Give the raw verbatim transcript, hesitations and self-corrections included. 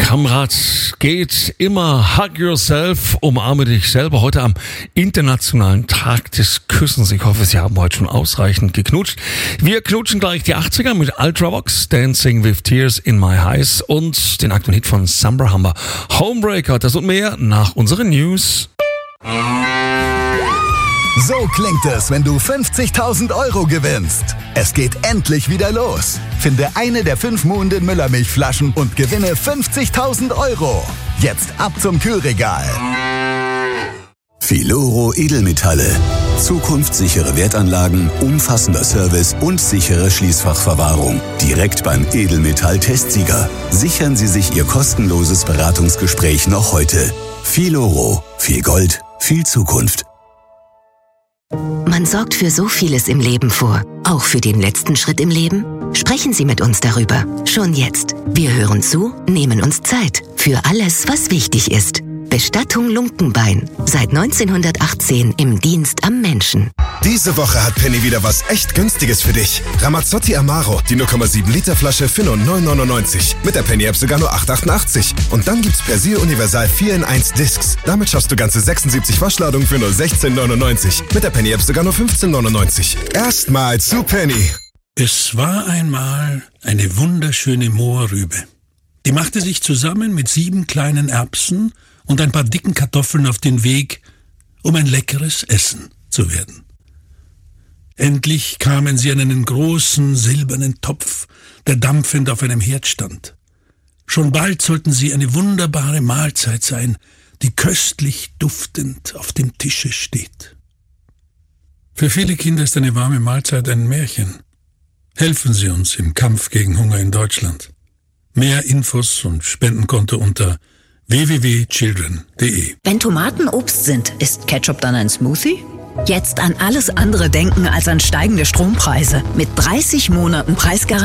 Kamerad, geht immer, hug yourself, umarme dich selber. Heute am Internationalen Tag des Küssens. Ich hoffe, Sie haben heute schon ausreichend geknutscht. Wir knutschen gleich die achtziger mit Ultravox, Dancing with Tears in My Eyes und den aktuellen Hit von Summer Humber, Homebreaker. Das und mehr nach unseren News. So klingt es, wenn du fünfzigtausend Euro gewinnst. Es geht endlich wieder los. Finde eine der fünf Muhnden Müllermilchflaschen und gewinne fünfzigtausend Euro. Jetzt ab zum Kühlregal. Filoro Edelmetalle. Zukunftssichere Wertanlagen, umfassender Service und sichere Schließfachverwahrung. Direkt beim Edelmetall-Testsieger. Sichern Sie sich Ihr kostenloses Beratungsgespräch noch heute. Filoro. Viel Gold, viel Zukunft. Man sorgt für so vieles im Leben vor. Auch für den letzten Schritt im Leben? Sprechen Sie mit uns darüber. Schon jetzt. Wir hören zu, nehmen uns Zeit. Für alles, was wichtig ist. Bestattung Lunkenbein. Seit neunzehnhundertachtzehn im Dienst am Menschen. Diese Woche hat Penny wieder was echt Günstiges für dich. Ramazzotti Amaro, die null Komma sieben Liter Flasche für nur neun neunundneunzig. Mit der Penny-App sogar nur acht achtundachtzig. Und dann gibt's Persil Universal vier in eins Discs. Damit schaffst du ganze sechsundsiebzig Waschladungen für nur sechzehn neunundneunzig. Mit der Penny-App sogar nur fünfzehn neunundneunzig. Erstmal zu Penny. Es war einmal eine wunderschöne Mohrrübe. Die machte sich zusammen mit sieben kleinen Erbsen und ein paar dicken Kartoffeln auf den Weg, um ein leckeres Essen zu werden. Endlich kamen sie an einen großen silbernen Topf, der dampfend auf einem Herd stand. Schon bald sollten sie eine wunderbare Mahlzeit sein, die köstlich duftend auf dem Tische steht. Für viele Kinder ist eine warme Mahlzeit ein Märchen. Helfen Sie uns im Kampf gegen Hunger in Deutschland. Mehr Infos und Spendenkonto unter w w w punkt children punkt d e. Wenn Tomaten Obst sind, ist Ketchup dann ein Smoothie? Jetzt an alles andere denken als an steigende Strompreise. Mit dreißig Monaten Preisgarantie